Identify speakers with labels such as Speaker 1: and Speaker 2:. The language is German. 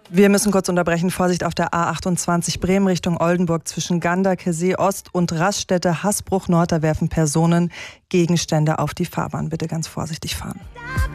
Speaker 1: Wir müssen kurz unterbrechen. Vorsicht auf der A28 Bremen Richtung Oldenburg zwischen Ganderke See Ost und Raststätte Hasbruch Nord. Da werfen Personen Gegenstände auf die Fahrbahn. Bitte ganz vorsichtig fahren.